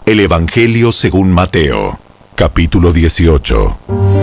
El Evangelio según Mateo, capítulo 18.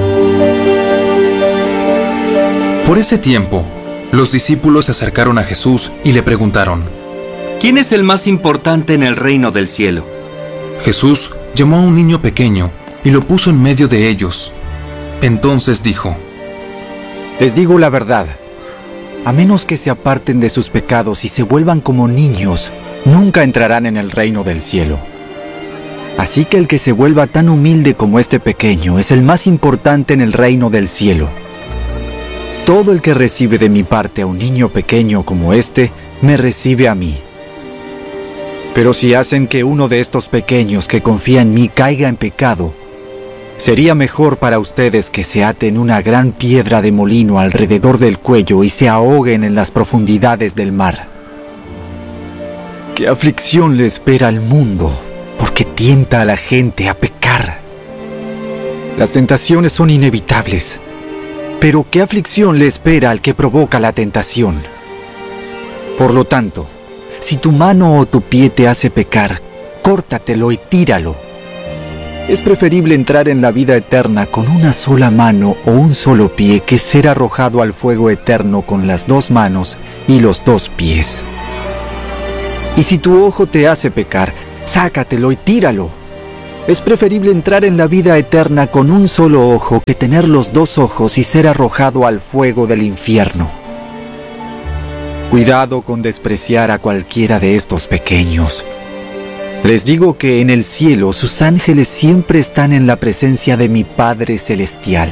Por ese tiempo, los discípulos se acercaron a Jesús y le preguntaron: ¿Quién es el más importante en el reino del cielo? Jesús llamó a un niño pequeño y lo puso en medio de ellos. Entonces dijo: Les digo la verdad, a menos que se aparten de sus pecados y se vuelvan como niños, nunca entrarán en el reino del cielo. Así que el que se vuelva tan humilde como este pequeño es el más importante en el reino del cielo. Todo el que recibe de mi parte a un niño pequeño como este, me recibe a mí. Pero si hacen que uno de estos pequeños que confía en mí caiga en pecado, sería mejor para ustedes que se aten una gran piedra de molino alrededor del cuello y se ahoguen en las profundidades del mar. ¿Qué aflicción le espera al mundo? Porque tienta a la gente a pecar. Las tentaciones son inevitables, pero ¿qué aflicción le espera al que provoca la tentación? Por lo tanto, si tu mano o tu pie te hace pecar, córtatelo y tíralo. Es preferible entrar en la vida eterna con una sola mano o un solo pie que ser arrojado al fuego eterno con las dos manos y los dos pies. Y si tu ojo te hace pecar, sácatelo y tíralo. Es preferible entrar en la vida eterna con un solo ojo que tener los dos ojos y ser arrojado al fuego del infierno. Cuidado con despreciar a cualquiera de estos pequeños. Les digo que en el cielo sus ángeles siempre están en la presencia de mi Padre Celestial.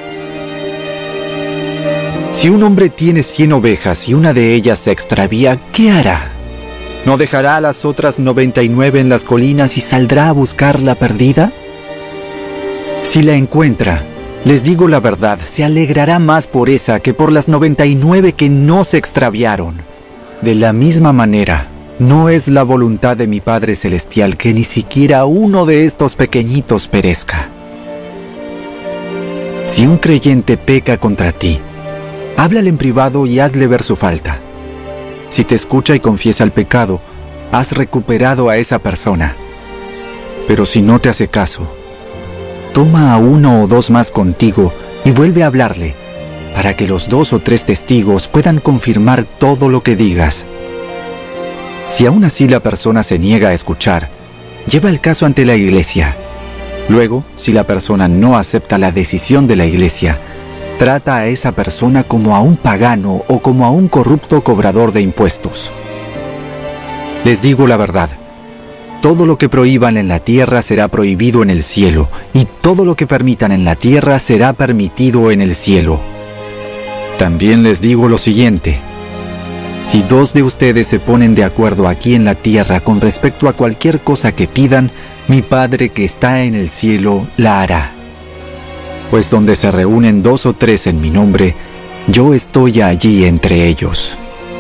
Si un hombre tiene 100 ovejas y una de ellas se extravía, ¿qué hará? ¿No dejará a las otras 99 en las colinas y saldrá a buscar la perdida? Si la encuentra, les digo la verdad, se alegrará más por esa que por las 99 que no se extraviaron. De la misma manera, no es la voluntad de mi Padre Celestial que ni siquiera uno de estos pequeñitos perezca. Si un creyente peca contra ti, háblale en privado y hazle ver su falta. Si te escucha y confiesa el pecado, has recuperado a esa persona. Pero si no te hace caso, toma a 1 o 2 más contigo y vuelve a hablarle, para que los 2 o 3 testigos puedan confirmar todo lo que digas. Si aún así la persona se niega a escuchar, lleva el caso ante la iglesia. Luego, si la persona no acepta la decisión de la iglesia, trata a esa persona como a un pagano o como a un corrupto cobrador de impuestos. Les digo la verdad, todo lo que prohíban en la tierra será prohibido en el cielo, y todo lo que permitan en la tierra será permitido en el cielo. También les digo lo siguiente: si 2 de ustedes se ponen de acuerdo aquí en la tierra con respecto a cualquier cosa que pidan, mi Padre que está en el cielo la hará. Pues donde se reúnen 2 o 3 en mi nombre, yo estoy allí entre ellos.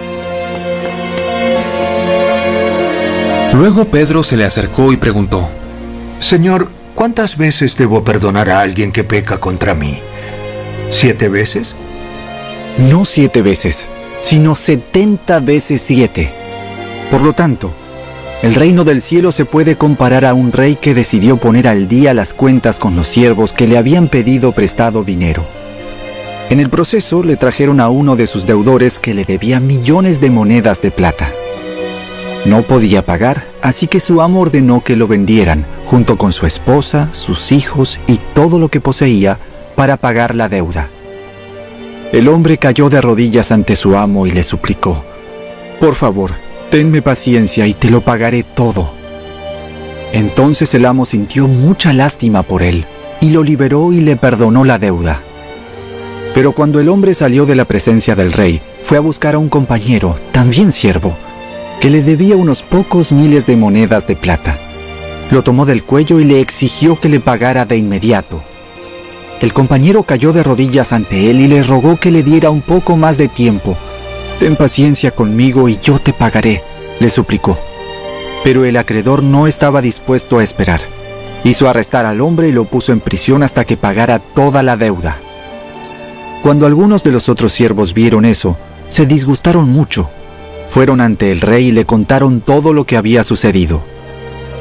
Luego Pedro se le acercó y preguntó: Señor, ¿cuántas veces debo perdonar a alguien que peca contra mí? ¿7 veces? No 7 veces, sino 70 veces 7. Por lo tanto, el reino del cielo se puede comparar a un rey que decidió poner al día las cuentas con los siervos que le habían pedido prestado dinero. En el proceso le trajeron a uno de sus deudores que le debía millones de monedas de plata. No podía pagar, así que su amo ordenó que lo vendieran, junto con su esposa, sus hijos y todo lo que poseía, para pagar la deuda. El hombre cayó de rodillas ante su amo y le suplicó: Por favor, tenme paciencia y te lo pagaré todo. Entonces el amo sintió mucha lástima por él, y lo liberó y le perdonó la deuda. Pero cuando el hombre salió de la presencia del rey, fue a buscar a un compañero, también siervo, que le debía unos pocos miles de monedas de plata. Lo tomó del cuello y le exigió que le pagara de inmediato. El compañero cayó de rodillas ante él y le rogó que le diera un poco más de tiempo. «Ten paciencia conmigo y yo te pagaré», le suplicó. Pero el acreedor no estaba dispuesto a esperar. Hizo arrestar al hombre y lo puso en prisión hasta que pagara toda la deuda. Cuando algunos de los otros siervos vieron eso, se disgustaron mucho. Fueron ante el rey y le contaron todo lo que había sucedido.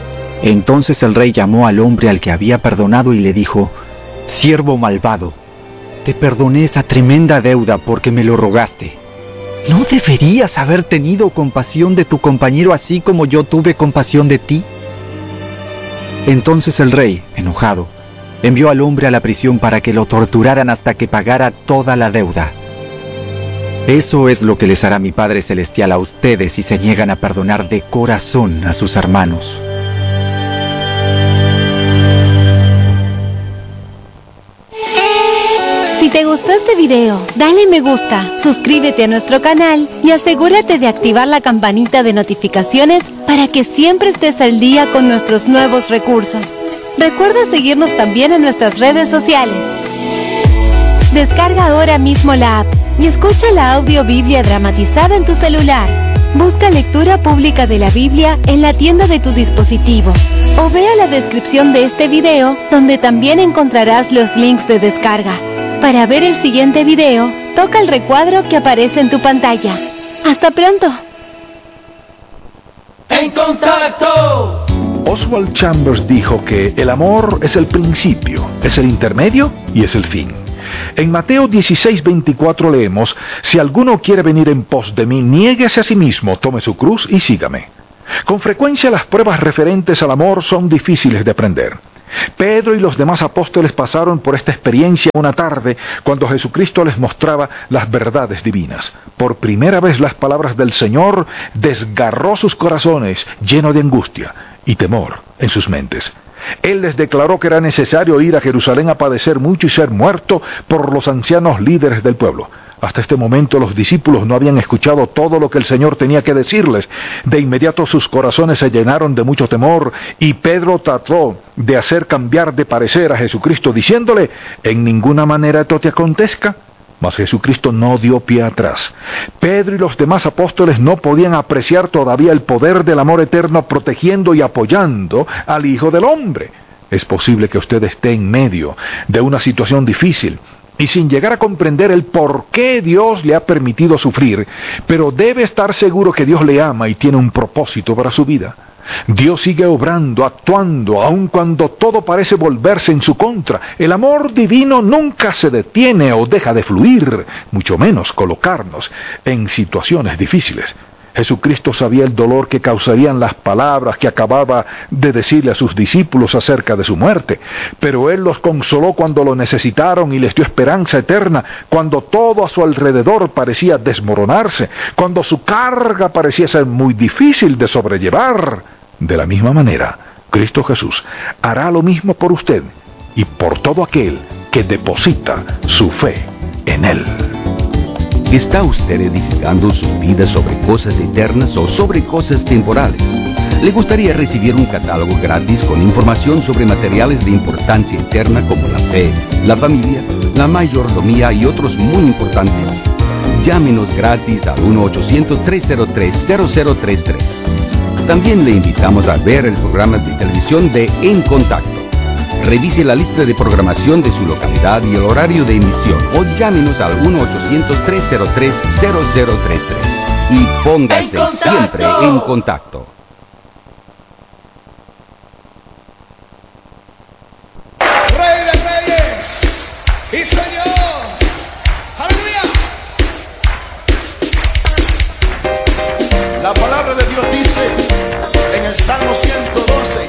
Entonces el rey llamó al hombre al que había perdonado y le dijo: «Siervo malvado, te perdoné esa tremenda deuda porque me lo rogaste. ¿No deberías haber tenido compasión de tu compañero así como yo tuve compasión de ti?» Entonces el rey, enojado, envió al hombre a la prisión para que lo torturaran hasta que pagara toda la deuda. Eso es lo que les hará mi Padre Celestial a ustedes si se niegan a perdonar de corazón a sus hermanos. Si te gustó este video, dale me gusta, suscríbete a nuestro canal y asegúrate de activar la campanita de notificaciones para que siempre estés al día con nuestros nuevos recursos. Recuerda seguirnos también en nuestras redes sociales. Descarga ahora mismo la app y escucha la audio Biblia dramatizada en tu celular. Busca lectura pública de la Biblia en la tienda de tu dispositivo o vea la descripción de este video donde también encontrarás los links de descarga. Para ver el siguiente video, toca el recuadro que aparece en tu pantalla. ¡Hasta pronto! ¡En contacto! Oswald Chambers dijo que el amor es el principio, es el intermedio y es el fin. En Mateo 16:24 leemos: «Si alguno quiere venir en pos de mí, niéguese a sí mismo, tome su cruz y sígame». Con frecuencia las pruebas referentes al amor son difíciles de aprender. Pedro y los demás apóstoles pasaron por esta experiencia una tarde cuando Jesucristo les mostraba las verdades divinas. Por primera vez las palabras del Señor desgarró sus corazones, lleno de angustia y temor en sus mentes. Él les declaró que era necesario ir a Jerusalén a padecer mucho y ser muerto por los ancianos líderes del pueblo. Hasta este momento los discípulos no habían escuchado todo lo que el Señor tenía que decirles. De inmediato sus corazones se llenaron de mucho temor y Pedro trató de hacer cambiar de parecer a Jesucristo diciéndole: «En ninguna manera esto te acontezca». Mas Jesucristo no dio pie atrás. Pedro y los demás apóstoles no podían apreciar todavía el poder del amor eterno protegiendo y apoyando al Hijo del Hombre. Es posible que usted esté en medio de una situación difícil y sin llegar a comprender el por qué Dios le ha permitido sufrir, pero debe estar seguro que Dios le ama y tiene un propósito para su vida. Dios sigue obrando, actuando, aun cuando todo parece volverse en su contra. El amor divino nunca se detiene o deja de fluir, mucho menos colocarnos en situaciones difíciles. Jesucristo sabía el dolor que causarían las palabras que acababa de decirle a sus discípulos acerca de su muerte, pero Él los consoló cuando lo necesitaron y les dio esperanza eterna, cuando todo a su alrededor parecía desmoronarse, cuando su carga parecía ser muy difícil de sobrellevar. De la misma manera, Cristo Jesús hará lo mismo por usted y por todo aquel que deposita su fe en Él. ¿Está usted edificando su vida sobre cosas eternas o sobre cosas temporales? ¿Le gustaría recibir un catálogo gratis con información sobre materiales de importancia eterna como la fe, la familia, la mayordomía y otros muy importantes? Llámenos gratis al 1-800-303-0033. También le invitamos a ver el programa de televisión de En Contacto. Revise la lista de programación de su localidad y el horario de emisión o llámenos al 1-800-303-0033 y póngase siempre en contacto. Rey de Reyes y Señor, aleluya. La palabra de Dios dice en el Salmo 112: